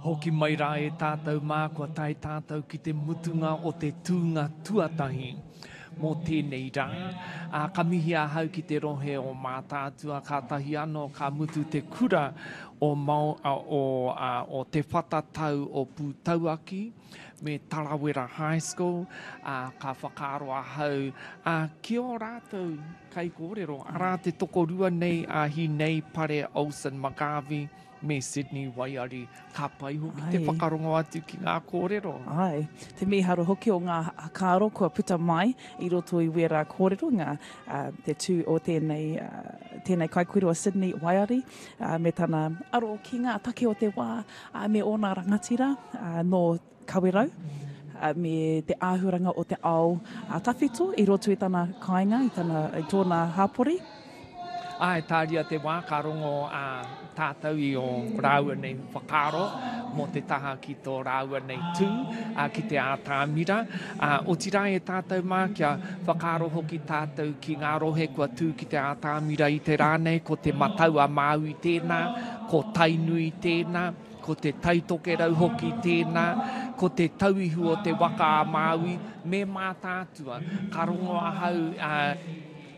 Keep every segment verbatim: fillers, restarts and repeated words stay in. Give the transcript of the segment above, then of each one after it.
Hoki mai rā e tātou mā kua tai tātou ki te mutunga o te tūnga tuatahi. Mō tēnei rā, a, ka mihi a hau ki te rohe o mā tātua, ka tahi anō, ka mutu te kura o, mau, a, o, a, o te whatatau o Pūtauaki, me Tarawera High School, a, ka whakaroa hau, a, kia o rātou kai kōrero, a rā te tokorua nei a hi nei pare Olsen Magavi, me Sydney Waiari, ka pai hoki te whakarongo atu ki ngā kōrero. Ai, te miharo hoki o ngā kāro kua puta mai i roto i wera kōrero, ngā uh, te tū o tēnei, uh, tēnei kaikurua Sydney Waiari, uh, me tana aro ki ngā take o te wā, uh, me ona rangatira uh, no Kawerau, uh, me te āhuranga o te ao uh, tawhito i roto i tana kāinga, i, tana, i tōna hāpori. Ai, tāria te wā, ka rongo a uh, tātou i o rāua nei whakaro, mō te taha ki tō rāua nei tū, uh, ki te ātāmira. Uh, o tira e tātou mā kia whakaro hoki tātou ki ngā rohe kua tū ki te ātāmira i te rānei, ko te mataua māu i tēnā, ko tainui tēnā, ko te taitoke rau hoki tēnā, ko te tauihu o te waka a Māui, me mā tātua. Ka rongo ahau uh,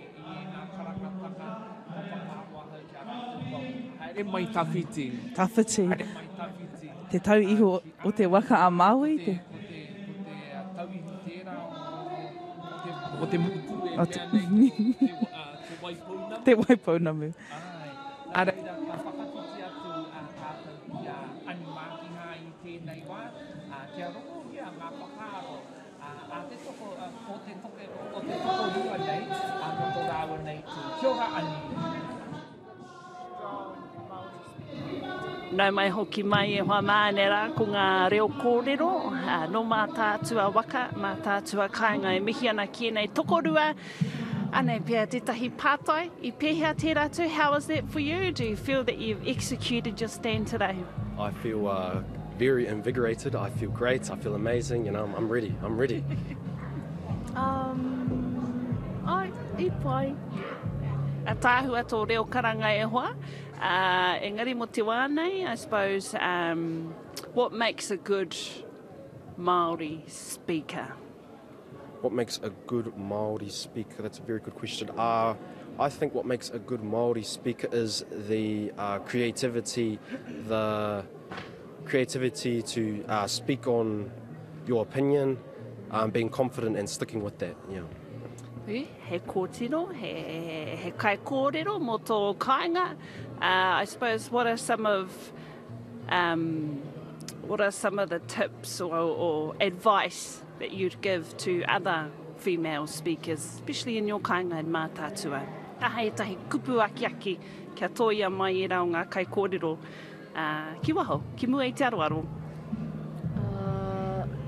Haere mai tawhiti. Tawhiti. Haere mai tawhiti. Te tau iho o te waka a Māui. Te, ko te, ko te uh, tauihu tērā o te mutu e O te, mea nei, te, uh, te waipounamu. te waipounamu. Ai. Ara, ka whakatuti atu a tātou i a animākiha i tēnei wā. Kia roko ia ngā whakaaro. A te toko, o te toke, o te toko rua nei, a roto rāua nei tū. Kia ora ani. Nau mai hoki mai e hoa mānera ko ngā reo kōrero, uh, no mā tātua waka, mā tātua kāinga e mihi ana ki nei tokorua. Anei pia tētahi pātai, i pēhea tē rātou. How is that for you? Do you feel that you've executed your stand today? I feel uh, very invigorated, I feel great, I feel amazing, you know, I'm, I'm ready, I'm ready. um, ai, i pai. A tāhua tō reo karanga e hoa. Uh, engari mo te wānei, I suppose, um, what makes a good Māori speaker? What makes a good Māori speaker? That's a very good question. Uh, I think what makes a good Māori speaker is the uh, creativity, the creativity to uh, speak on your opinion, um, being confident and sticking with that, yeah. He kōtiro, he, he kai kōrero mo tō kāinga. Uh, I suppose, what are some of um, what are some of the tips or, or advice that you'd give to other female speakers, especially in your kāinga and mā tātua? Taha e tahi kupu aki aki kia toia mai e rao ngā kai kōrero. Uh, ki waho, ki mua i te aroaro. Uh,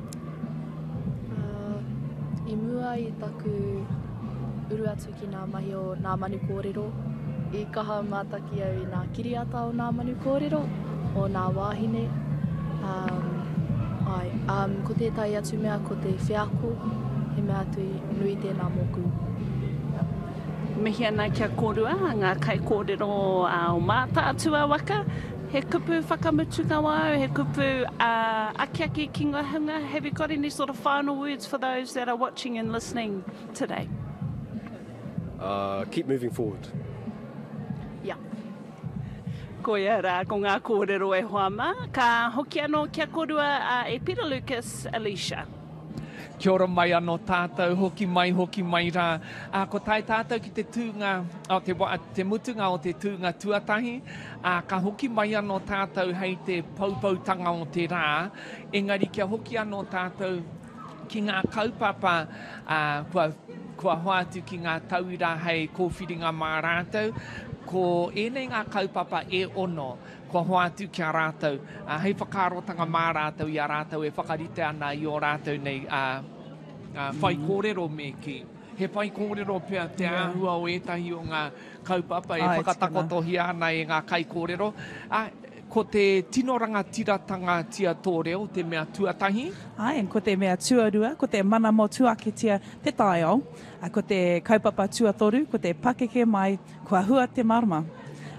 uh, I mua i taku uru atu ki ngā mahi o ngā manu kōrero. I kaha mātaki au i ngā kiriata o ngā manu kōrero, o ngā wāhine. Um, ai, um, ko tētai atu mea, ko te whiako, he mea atu i nui tēnā moku. Mihi ana kia kōrua, ngā kai kōrero o mā tātua waka. He kupu whakamutunga wau, he kupu uh, aki aki ki ngā hunga. Have you got any sort of final words for those that are watching and listening today? Uh, keep moving forward. Yeah. Ko ia rā, ko ngā kōrero e hoa mā. Ka hoki anō kia kōrua uh, e Peter Lucas, Alicia. Kia ora mai anō tātou, hoki mai, hoki mai rā. Uh, ko tai tātou ki te tūnga, o te, te mutunga o te tūnga tuatahi. Uh, ka hoki mai anō tātou hei te paupautanga o te rā. Engari kia hoki anō tātou ki ngā kaupapa uh, kua, kua hoatu ki ngā tauira hei kōwhiringa mā rātou. Ko ēnei ngā kaupapa e ono, kua hoatu ki a rātou. Uh, hei whakarotanga mā rātou i a rātou e whakarite ana i o rātou nei uh, uh, whai kōrero me ki. He whai kōrero pia te yeah. āhua o ētahi o ngā kaupapa e whakatakotohi ana e ngā kai kōrero. Uh, ko te tino rangatiratanga tia tō reo, te mea tuatahi. Ai, ko te mea tuarua, ko te mana mo tuaketia te taiao, ko te kaupapa tuatoru, ko te pakeke mai, kua hua te marama.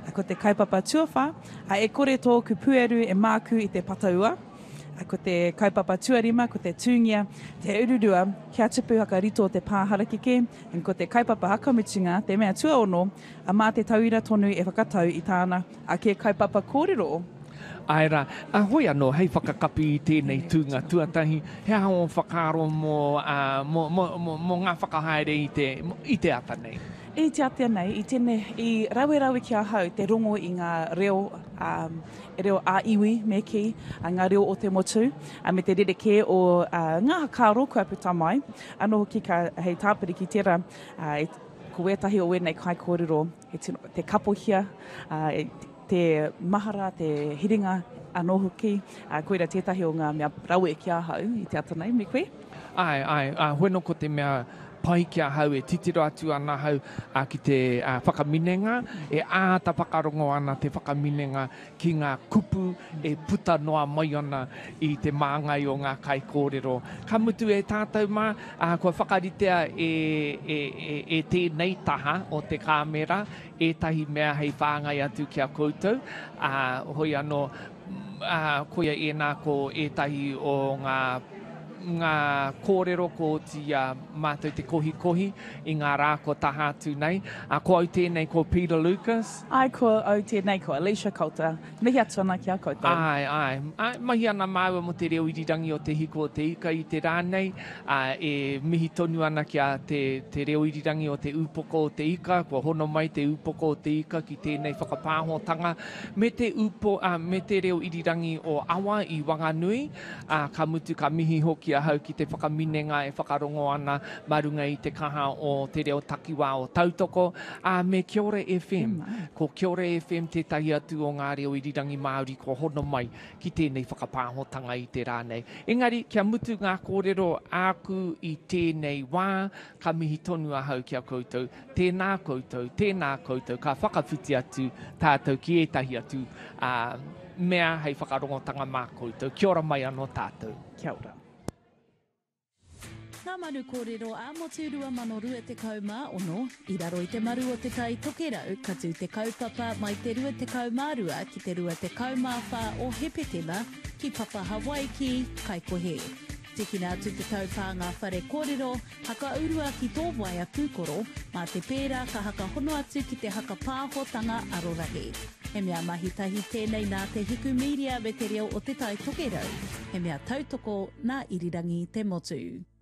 A ko te kaupapa tuawha, a e kore tōku pueru e māku i te pataua. A ko te kaupapa tuarima, ko te tūngia, te ururua, kia tipu haka rito te pāharakike, en ko te kaupapa hakamutunga, te mea tuaono, a mā te tauira tonu e whakatau i tāna, a ke kaupapa kōrero. Aira, a hoi anō, hei whakakapi i tēnei tūnga tuatahi, he hao whakaro mō, uh, mō, mō, mō, mō ngā whakahaere i te, i te ata nei. I te atea nei, i tēne, i rawe rawe kia hau, te rongo i ngā reo, um, reo a iwi me ki, a ngā reo o te motu, a me te rereke o uh, ngā kāro kua puta mai, anō ki ka hei tāpiri ki tera, uh, e, ko etahi o wenei kai kōrero, he tino, te kapohia, uh, e, te mahara, te hiringa, anō hoki, uh, koira tētahi o ngā mea rawe kia hau, i te ata nei, me koe? Ai, ai, uh, hoeno ko te mea, pai kia hau e titiro atu ana hau a ki te uh, whakaminenga, e āta whakarongo ana te whakaminenga ki ngā kupu e puta noa mai ana i te māngai o ngā kai kōrero. Ka mutu e tātou mā, uh, kua whakaritea e, e, e, e tēnei taha o te kāmera, e tahi mea hei whāngai atu kia koutou. Uh, hoi anō, uh, koia e nā ko e tahi o ngā ngā kōrero ko tia mātou te kohi-kohi i ngā rā ko taha atu nei. A ko au tēnei ko Peter Lucas. Ai ko au tēnei ko Alicia Coulter. Mihi atu ana kia koutou. Ai, ai. ai mahi ana māua mo te reo irirangi o te hiko o te ika i te rānei. Uh, e mihi tonu ana kia te, te reo irirangi o te upoko o te ika. Kua hono mai te upoko o te ika ki tēnei whakapāhotanga. Me te, upo, uh, me te reo irirangi o awa i Wanganui. Uh, ka mutu ka mihi hoki hau ki te whakaminenga e whakarongo ana marunga i te kaha o te reo takiwā o Tautoko. A me Kia ora F M. Mm, ko Kia ora F M te tahi atu o ngā reo irirangi Māori ko hono mai ki tēnei whakapāhotanga i te rānei. Engari, kia mutu ngā kōrero āku i tēnei wā, ka mihi tonu a hau kia koutou. Tēnā koutou, tēnā koutou, ka whakawhiti atu tātou ki e tahi atu uh, mea hei whakarongotanga mā koutou. Kia ora mai anō tātou. Kia ora. Ngā manu kōrero a motu rua mano rua te kaumā ono, i raro i te maru o te tai tokerau, ka tū te kaupapa mai te rua te kaumārua ki te rua te kaumāwha o Hepetema ki Papa Hawaii ki Kaikohe. Tikina atu te taupā ngā whare kōrero, haka urua ki tō waia pūkoro, mā te pērā ka haka hono atu ki te haka pāhotanga arorahe. He mea mahitahi tēnei nā te hiku miria me te reo o te tai tokerau. He mea tautoko nā irirangi te motu.